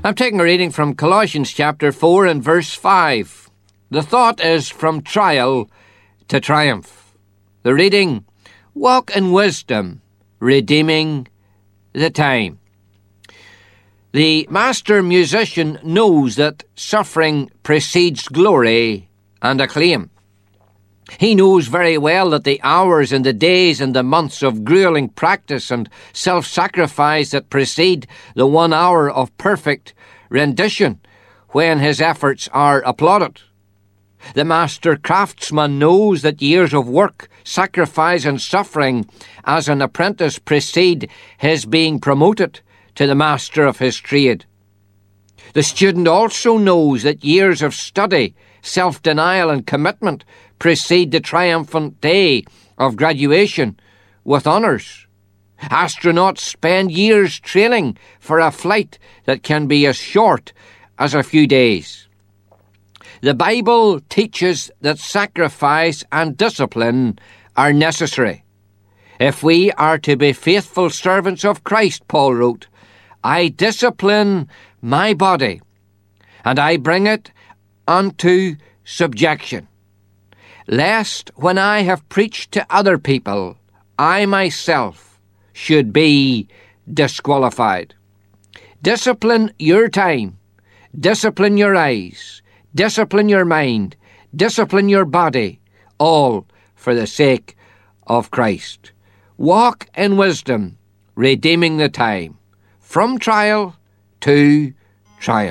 I'm taking a reading from Colossians chapter 4 and verse 5. The thought is from trial to triumph. The reading, walk in wisdom, redeeming the time. The master musician knows that suffering precedes glory and acclaim. He knows very well that the hours and the days and the months of grueling practice and self-sacrifice that precede the 1 hour of perfect rendition, when his efforts are applauded. The master craftsman knows that years of work, sacrifice and suffering as an apprentice precede his being promoted to the master of his trade. The student also knows that years of study, self-denial and commitment precede the triumphant day of graduation with honours. Astronauts spend years training for a flight that can be as short as a few days. The Bible teaches that sacrifice and discipline are necessary. If we are to be faithful servants of Christ, Paul wrote, I discipline my body, and I bring it unto subjection, lest when I have preached to other people, I myself should be disqualified. Discipline your time, discipline your eyes, discipline your mind, discipline your body, all for the sake of Christ. Walk in wisdom, redeeming the time, from trial to triumph.